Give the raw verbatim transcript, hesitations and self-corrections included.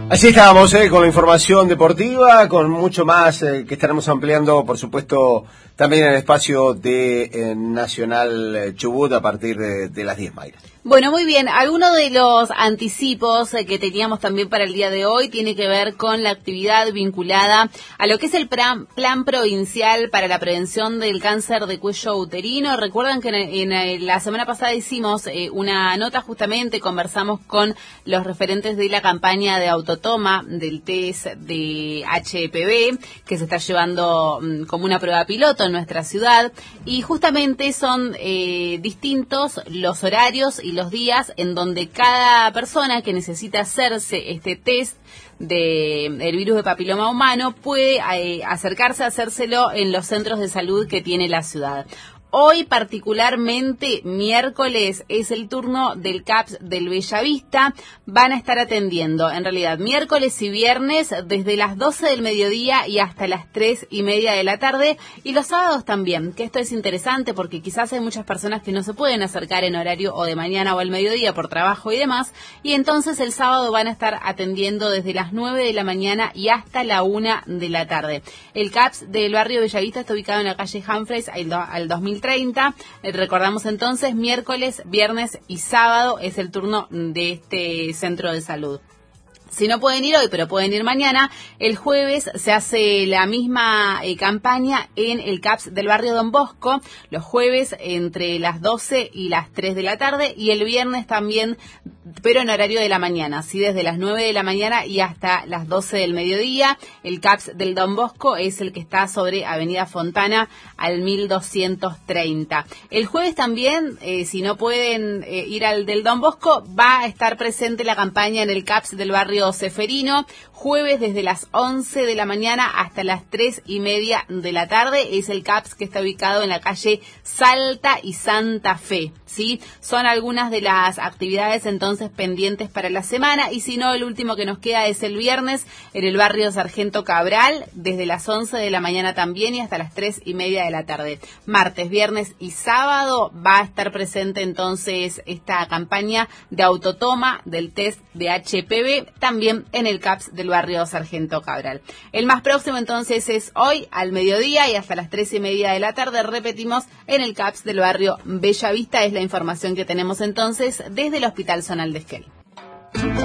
Así estábamos eh, con la información deportiva, con mucho más eh, que estaremos ampliando, por supuesto, también en el espacio de eh, Nacional eh, Chubut a partir de, de las diez, Mayra. Bueno, muy bien. Alguno de los anticipos eh, que teníamos también para el día de hoy tiene que ver con la actividad vinculada a lo que es el plan, plan provincial para la prevención del cáncer de cuello uterino. Recuerdan que en, en la semana pasada hicimos eh, una nota, justamente conversamos con los referentes de la campaña de autotoma del test de H P V que se está llevando mm, como una prueba piloto en nuestra ciudad, y justamente son eh, distintos los horarios y los días en donde cada persona que necesita hacerse este test de el virus de papiloma humano puede eh, acercarse a hacérselo en los centros de salud que tiene la ciudad. Hoy, particularmente, miércoles, es el turno del C A P S del Bellavista. Van a estar atendiendo, en realidad, miércoles y viernes, desde las doce del mediodía y hasta las tres y media de la tarde. Y los sábados también, que esto es interesante porque quizás hay muchas personas que no se pueden acercar en horario o de mañana o al mediodía por trabajo y demás. Y entonces el sábado van a estar atendiendo desde las nueve de la mañana y hasta la una de la tarde. El C A P S del barrio Bellavista está ubicado en la calle Humphreys al, do, al dos mil treinta. Recordamos entonces, miércoles, viernes y sábado es el turno de este centro de salud. Si no pueden ir hoy, pero pueden ir mañana, el jueves se hace la misma eh, campaña en el C A P S del barrio Don Bosco, los jueves entre las doce y las tres de la tarde, y el viernes también, pero en horario de la mañana, ¿sí? Desde las nueve de la mañana y hasta las doce del mediodía. El C A P S del Don Bosco es el que está sobre Avenida Fontana al mil doscientos treinta. El jueves también, eh, si no pueden eh, ir al del Don Bosco, va a estar presente la campaña en el C A P S del barrio Ceferino, jueves desde las once de la mañana hasta las tres y media de la tarde. Es el C A P S que está ubicado en la calle Salta y Santa Fe, ¿sí? Son algunas de las actividades entonces pendientes para la semana, y si no, el último que nos queda es el viernes en el barrio Sargento Cabral, desde las once de la mañana también y hasta las tres y media de la tarde. Martes, viernes y sábado va a estar presente entonces esta campaña de autotoma del test de H P V, también en el C A P S del barrio Sargento Cabral. El más próximo entonces es hoy al mediodía y hasta las tres y media de la tarde, repetimos, en el C A P S del barrio Bellavista. Es la información que tenemos entonces desde el Hospital Zonal de Esquel.